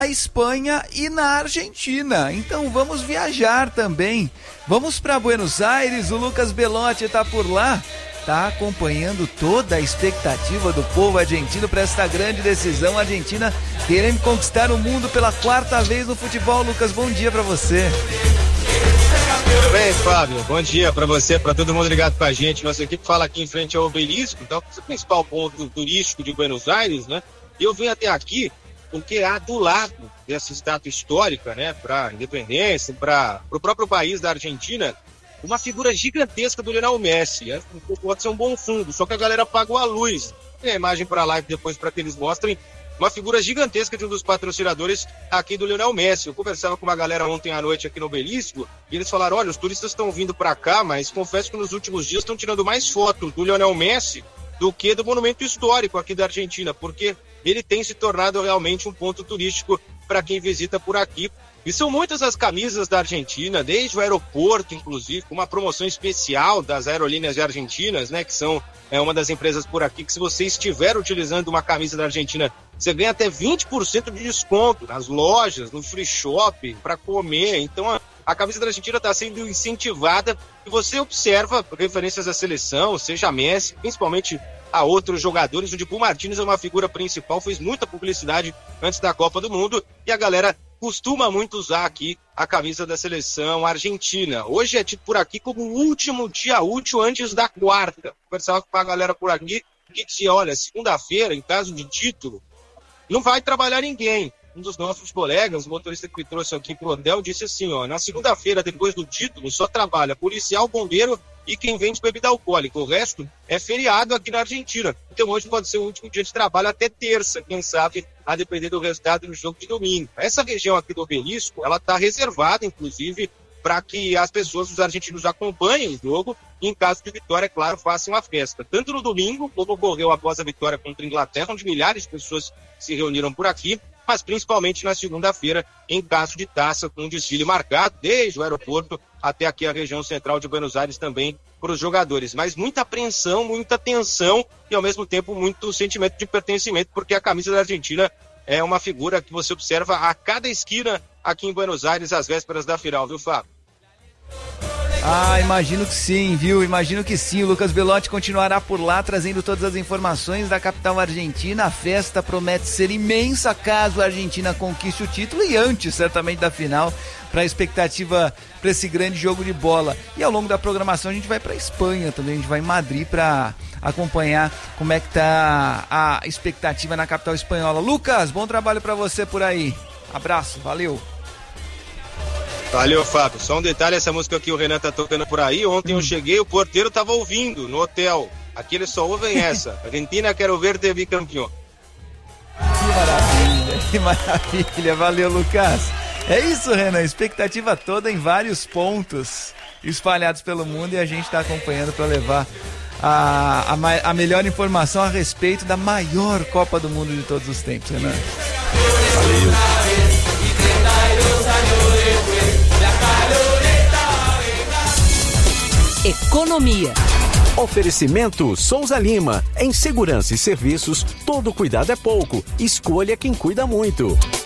na Espanha e na Argentina. Então vamos viajar também. Vamos para Buenos Aires, o Lucas Belotti está por lá. Está acompanhando toda a expectativa do povo argentino para esta grande decisão. A Argentina querendo conquistar o mundo pela 4ª vez no futebol. Lucas, bom dia para você. Tudo bem, Fábio? Bom dia para você, para todo mundo ligado com a gente. Nossa equipe fala aqui em frente ao Obelisco, então é o principal ponto turístico de Buenos Aires, né? Eu vim até aqui porque há do lado dessa estátua histórica, né, para a independência, para o próprio país da Argentina, uma figura gigantesca do Lionel Messi. Pode ser um bom fundo, só que a galera apagou a luz. Tem a imagem para lá e depois para que eles mostrem uma figura gigantesca de um dos patrocinadores aqui do Lionel Messi. Eu conversava com uma galera ontem à noite aqui no Obelisco e eles falaram, olha, os turistas estão vindo para cá, mas confesso que nos últimos dias estão tirando mais fotos do Lionel Messi do que do monumento histórico aqui da Argentina, porque ele tem se tornado realmente um ponto turístico para quem visita por aqui. E são muitas as camisas da Argentina, desde o aeroporto, inclusive, com uma promoção especial das aerolíneas argentinas, né, que são uma das empresas por aqui, que se você estiver utilizando uma camisa da Argentina, você ganha até 20% de desconto nas lojas, no free shop, para comer. Então, a camisa da Argentina está sendo incentivada e você observa referências à seleção, seja a Messi, principalmente a outros jogadores. O Dibu Martínez é uma figura principal, fez muita publicidade antes da Copa do Mundo e a galera costuma muito usar aqui a camisa da seleção argentina. Hoje é tido por aqui como o último dia útil antes da 4ª. Conversava com a galera por aqui que dizia, olha, segunda-feira, em caso de título, não vai trabalhar ninguém. Um dos nossos colegas, o motorista que me trouxe aqui pro hotel, disse assim, ó, na segunda-feira, depois do título, só trabalha policial, bombeiro e quem vende bebida alcoólica. O resto é feriado aqui na Argentina. Então hoje pode ser o último dia de trabalho até terça, quem sabe, a depender do resultado do jogo de domingo. Essa região aqui do Obelisco, ela está reservada, inclusive, para que as pessoas, os argentinos, acompanhem o jogo e, em caso de vitória, é claro, façam a festa. Tanto no domingo, como ocorreu após a vitória contra a Inglaterra, onde milhares de pessoas se reuniram por aqui, mas principalmente na segunda-feira, em caso de taça, com um desfile marcado, desde o aeroporto até aqui a região central de Buenos Aires também, para os jogadores. Mas muita apreensão, muita tensão e, ao mesmo tempo, muito sentimento de pertencimento, porque a camisa da Argentina é uma figura que você observa a cada esquina aqui em Buenos Aires, às vésperas da final, viu, Fábio? Imagino que sim, viu? Imagino que sim. O Lucas Belotti continuará por lá, trazendo todas as informações da capital argentina. A festa promete ser imensa caso a Argentina conquiste o título e antes, certamente, da final, para a expectativa para esse grande jogo de bola. E ao longo da programação a gente vai para a Espanha também, a gente vai em Madrid para acompanhar como é que tá a expectativa na capital espanhola. Lucas, bom trabalho para você por aí. Abraço, valeu. Valeu, Fábio. Só um detalhe, essa música que o Renan tá tocando por aí, ontem eu cheguei, o porteiro tava ouvindo no hotel. Aqui eles só ouvem essa. Argentina, quero ver-te bicampeão. Que maravilha. Valeu, Lucas. É isso, Renan, expectativa toda em vários pontos espalhados pelo mundo e a gente tá acompanhando para levar a melhor informação a respeito da maior Copa do Mundo de todos os tempos, Renan. Valeu. Economia. Oferecimento Souza Lima. Em segurança e serviços, todo cuidado é pouco. Escolha quem cuida muito.